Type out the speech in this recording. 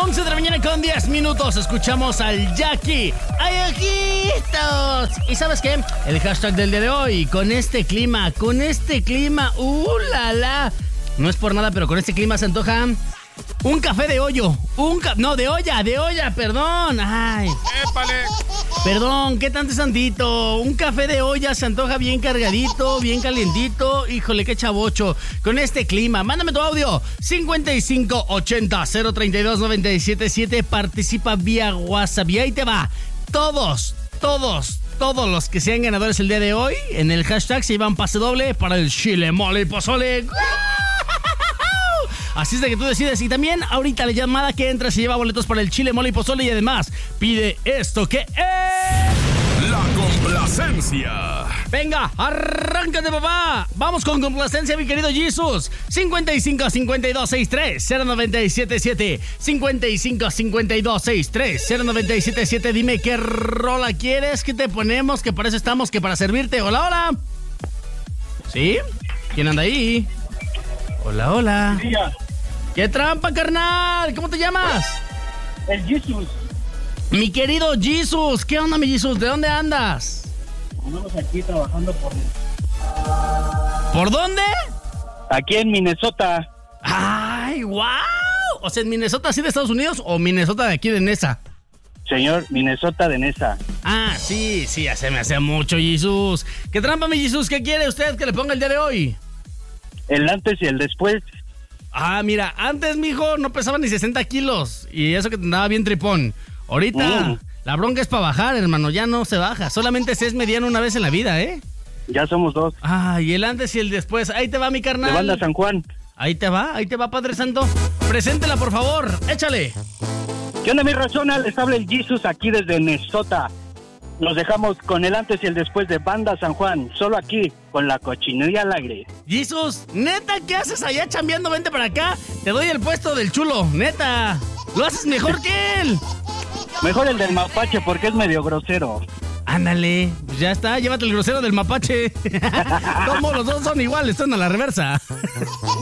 11 de la mañana con 10 minutos. Escuchamos al Jackie. ¡Ay, ojitos! ¿Y sabes qué? El hashtag del día de hoy. Con este clima. ¡La, la! No es por nada, pero con este clima se antoja un café de hoyo. De olla, perdón. Ay. ¡Épale! Perdón, ¿qué tanto es tantito? Un café de olla se antoja bien cargadito, bien calientito. Híjole, qué chavocho. Con este clima, mándame tu audio. 5580-032-977. Participa vía WhatsApp. Y ahí te va. Todos los que sean ganadores el día de hoy en el hashtag se llevan pase doble para el chile, mole y pozole. Así es de que tú decides. Y también ahorita la llamada que entra se lleva boletos para el chile, mole y pozole. Y además pide esto que es La complacencia. Venga, arráncate, papá. Vamos con complacencia, mi querido Jesus. 55-52-63-0977. 55-52-63-0977. Dime qué rola quieres, qué te ponemos, que para eso estamos, que para servirte. Hola, hola. ¿Sí? ¿Quién anda ahí? Hola, hola. ¿Qué trampa, carnal? ¿Cómo te llamas? El Jesus. Mi querido Jesus. ¿Qué onda, mi Jesus? ¿De dónde andas? Andamos aquí trabajando por... ¿Por dónde? Aquí en Minnesota. ¡Ay, wow! O sea, ¿en Minnesota así de Estados Unidos o Minnesota de aquí de Nesa? Señor, Minnesota de Nesa. Ah, sí, ya se me hace mucho, Jesus. ¿Qué trampa, mi Jesus? ¿Qué quiere usted que le ponga el día de hoy? El antes y el después. Ah, mira, antes, mijo, no pesaba ni 60 kilos. Y eso que te andaba bien tripón. Ahorita, la bronca es para bajar, hermano. Ya no se baja. Solamente se es mediano una vez en la vida, ¿eh? Ya somos dos. Ah, y el antes y el después. Ahí te va, mi carnal. De Banda San Juan. Ahí te va, Padre Santo. Preséntela, por favor. Échale. ¿Qué onda, mi razona? Les habla el Jesus aquí desde Minnesota. Nos dejamos con el antes y el después de Banda San Juan. Solo aquí, con la cochinería al aire. Jesus, neta, ¿qué haces allá chambeando? Vente para acá. Te doy el puesto del chulo, neta. Lo haces mejor que él. Mejor el del mapache porque es medio grosero. Ándale, pues ya está, llévate el grosero del mapache. Todos los dos son iguales, están a la reversa.